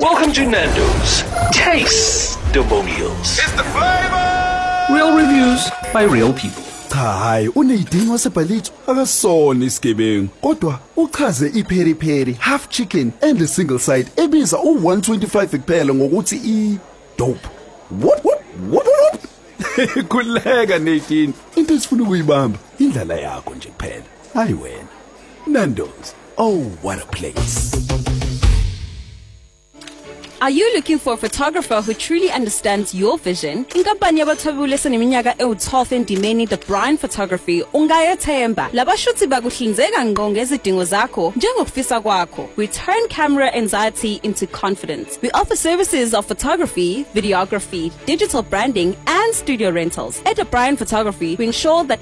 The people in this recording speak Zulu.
Welcome to Nando's Taste-Demonials. It's the flavor! Real reviews by real people. Cha hayi unedini wasebhalitho akasona isigebengu kodwa uchaze ipheri pheri half chicken and a single side ebiza u125 kuphela ngokuthi I dope. What? Kuleka nedini into esifuna ukuyibamba indlala yakho nje kuphela hayi wena. Nando's, oh what a place. Are you looking for a photographer who truly understands your vision? Inkampani yabathwebuli eseneminyaka ewu-12 endimeni The Brian Photography ungayethemba. Labashuthi bakuhlinzeka ngqo ngezidingo zakho njengokufisa kwakho. We turn camera anxiety into confidence. We offer services of photography, videography, digital branding and studio rentals. At The Brian Photography, we ensure that